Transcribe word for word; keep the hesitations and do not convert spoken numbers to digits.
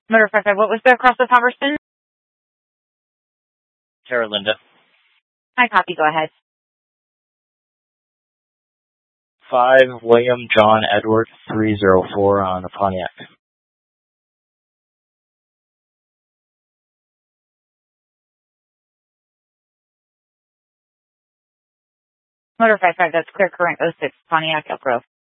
Motor five five, what was the cross of Palmerston? Tara Linda. Hi, copy, go ahead. five William John Edward three zero four on a Pontiac. Motor five five, that's clear current oh six Pontiac Elk Grove.